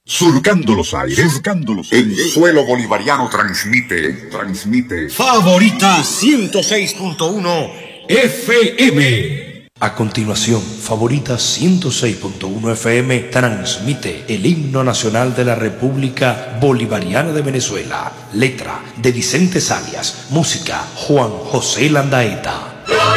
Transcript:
Surcando los aires, el suelo bolivariano transmite. Favorita 106.1 FM. A continuación, Favorita 106.1 FM transmite el himno nacional de la República Bolivariana de Venezuela. Letra de Vicente Salias. Música Juan José Landaeta.